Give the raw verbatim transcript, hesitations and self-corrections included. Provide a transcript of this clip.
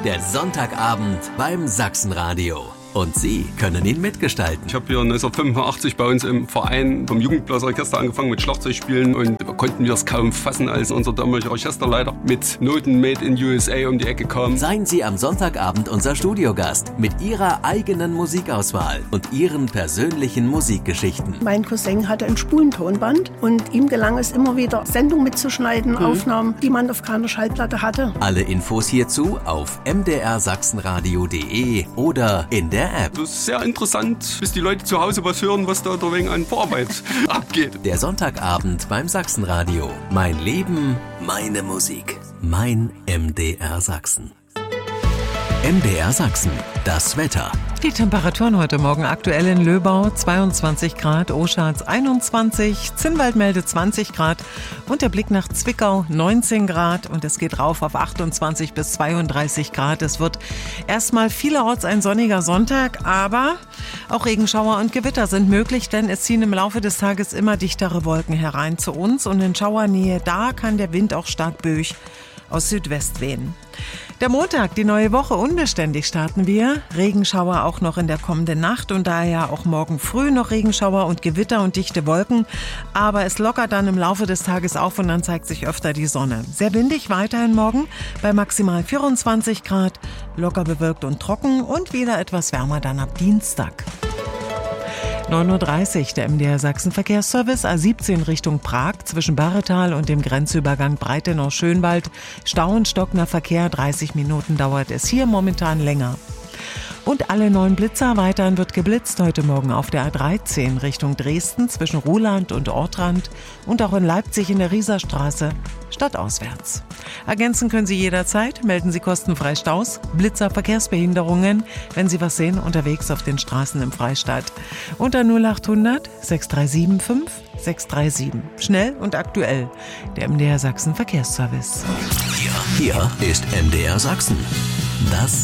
Der Sonntagabend beim Sachsenradio. Und Sie können ihn mitgestalten. Ich habe hier neunzehnhundertfünfundachtzig bei uns im Verein vom Jugendblasorchester angefangen mit Schlagzeugspielen und wir konnten wir es kaum fassen, als unser damaliger Orchesterleiter mit Noten made in U S A um die Ecke kam. Seien Sie am Sonntagabend unser Studiogast mit Ihrer eigenen Musikauswahl und Ihren persönlichen Musikgeschichten. Mein Cousin hatte ein Spulentonband und ihm gelang es immer wieder, Sendungen mitzuschneiden, mhm. Aufnahmen, die man auf keiner Schallplatte hatte. Alle Infos hierzu auf m d r sachsenradio punkt d e oder in der App. Das ist sehr interessant, bis die Leute zu Hause was hören, was da wegen an Vorarbeit abgeht. Der Sonntagabend beim Sachsenradio. Mein Leben, meine Musik. Mein M D R Sachsen. M D R Sachsen. Das Wetter. Die Temperaturen heute Morgen aktuell in Löbau zweiundzwanzig Grad, Oschatz einundzwanzig, Zinnwald meldet zwanzig Grad und der Blick nach Zwickau neunzehn Grad und es geht rauf auf achtundzwanzig bis zweiunddreißig Grad. Es wird erstmal vielerorts ein sonniger Sonntag, aber auch Regenschauer und Gewitter sind möglich, denn es ziehen im Laufe des Tages immer dichtere Wolken herein zu uns und in Schauernähe, da kann der Wind auch stark böig aus Südwest wehen. Der Montag, die neue Woche, unbeständig starten wir. Regenschauer auch noch in der kommenden Nacht und daher auch morgen früh noch Regenschauer und Gewitter und dichte Wolken. Aber es lockert dann im Laufe des Tages auf und dann zeigt sich öfter die Sonne. Sehr windig weiterhin morgen bei maximal vierundzwanzig Grad, locker bewölkt und trocken und wieder etwas wärmer dann ab Dienstag. neun Uhr dreißig, der M D R Sachsen Verkehrsservice, A siebzehn Richtung Prag, zwischen Barretal und dem Grenzübergang Breitenau-Schönwald. Stau und stockender Verkehr, dreißig Minuten dauert es hier momentan länger. Und alle neuen Blitzer, weiterhin wird geblitzt heute Morgen auf der A dreizehn Richtung Dresden zwischen Ruhland und Ortrand und auch in Leipzig in der Rieserstraße stadtauswärts. Ergänzen können Sie jederzeit, melden Sie kostenfrei Staus, Blitzer, Verkehrsbehinderungen, wenn Sie was sehen, unterwegs auf den Straßen im Freistaat. Unter null achthundert sechs drei sieben fünf sechs drei sieben. Schnell und aktuell, der M D R Sachsen Verkehrsservice. Hier, hier ist M D R Sachsen. Das